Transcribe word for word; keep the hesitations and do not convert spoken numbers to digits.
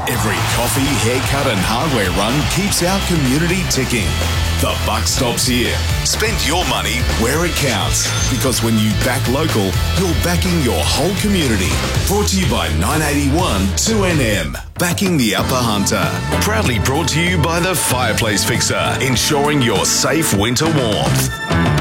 Every coffee, haircut and hardware run keeps our community ticking. The buck stops here. Spend your money where it counts, because when you back local, you're backing your whole community. Brought to you by nine eighty-one two N M. Backing the Upper Hunter. Proudly brought to you by the Fireplace Fixer, ensuring your safe winter warmth.